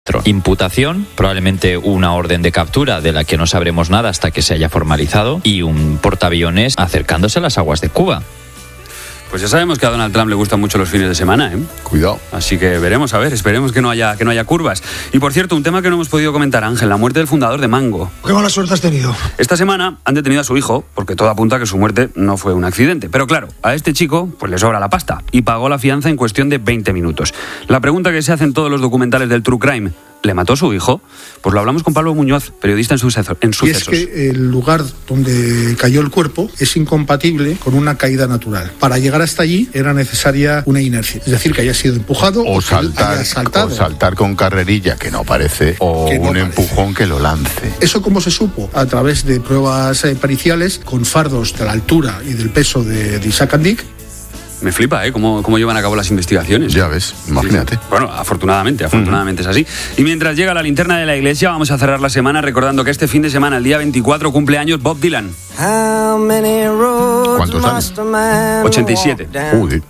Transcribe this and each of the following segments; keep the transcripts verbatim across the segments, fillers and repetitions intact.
Imputación, probablemente una orden de captura de la que no sabremos nada hasta que se haya formalizado, y un portaaviones acercándose a las aguas de Cuba. Pues ya sabemos que a Donald Trump le gustan mucho los fines de semana, ¿eh? Cuidado. Así que veremos, a ver, esperemos que no haya, que no haya curvas. Y por cierto, un tema que no hemos podido comentar, Ángel, la muerte del fundador de Mango. ¿Qué mala suerte has tenido? Esta semana han detenido a su hijo, porque todo apunta a que su muerte no fue un accidente. Pero claro, a este chico pues le sobra la pasta y pagó la fianza en cuestión de veinte minutos. La pregunta que se hacen todos los documentales del True Crime: ¿le mató a su hijo? Pues lo hablamos con Pablo Muñoz, periodista en, suceso, en sucesos. Y es que el lugar donde cayó el cuerpo es incompatible con una caída natural. Para llegar hasta allí era necesaria una inercia, es decir, que haya sido empujado o, o saltar, haya saltado. O saltar con carrerilla, que no parece, o que no un parece. empujón que lo lance. ¿Eso cómo se supo? A través de pruebas eh, periciales con fardos de la altura y del peso de, de Isaac and Dick. Me flipa, ¿eh? Cómo, cómo llevan a cabo las investigaciones. Ya ves, imagínate. Sí. Bueno, afortunadamente, afortunadamente uh-huh. es así. Y mientras llega la linterna de la iglesia, vamos a cerrar la semana recordando que este fin de semana, el día veinticuatro, cumple años Bob Dylan. ¿Cuántos años? ochenta y siete. Uy.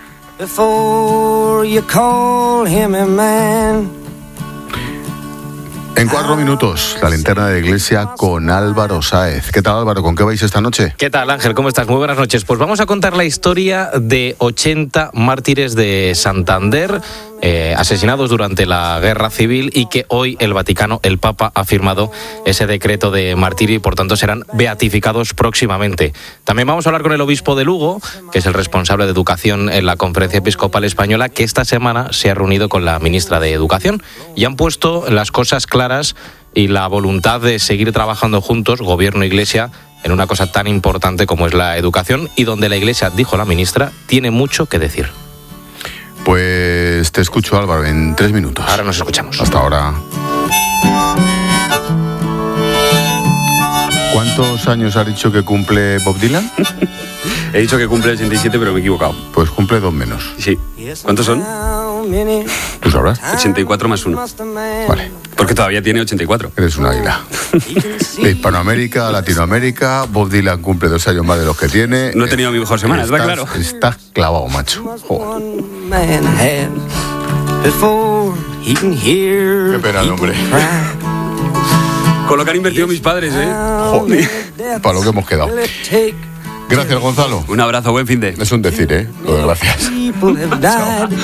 En cuatro minutos, la linterna de la iglesia con Álvaro Sáez. ¿Qué tal, Álvaro? ¿Con qué vais esta noche? ¿Qué tal, Ángel? ¿Cómo estás? Muy buenas noches. Pues vamos a contar la historia de ochenta mártires de Santander, eh, asesinados durante la Guerra Civil, y que hoy el Vaticano, el Papa, ha firmado ese decreto de martirio y por tanto serán beatificados próximamente. También vamos a hablar con el obispo de Lugo, que es el responsable de educación en la Conferencia Episcopal Española, que esta semana se ha reunido con la ministra de Educación y han puesto las cosas claras y la voluntad de seguir trabajando juntos, gobierno e iglesia, en una cosa tan importante como es la educación, y donde la iglesia, dijo la ministra, tiene mucho que decir. Pues te escucho, Álvaro, en tres minutos. Ahora nos escuchamos. Hasta ahora. ¿Cuántos años has dicho que cumple Bob Dylan? He dicho que cumple ochenta y siete, pero me he equivocado. Pues cumple dos menos. Sí. ¿Cuántos son? ¿Tú sabrás? ochenta y cuatro más uno. Vale. Porque todavía tiene ochenta y cuatro. Eres un águila. De Hispanoamérica a Latinoamérica, Bob Dylan cumple dos años más de los que tiene. No he tenido mi mejor semana, estás, está claro. Estás clavado, macho. Joder. Qué pena el hombre. Con lo que han invertido mis padres, ¿eh? Joder. Para lo que hemos quedado. Gracias, Gonzalo. Un abrazo, buen fin de. Es un decir, ¿eh? Lo de gracias. People have died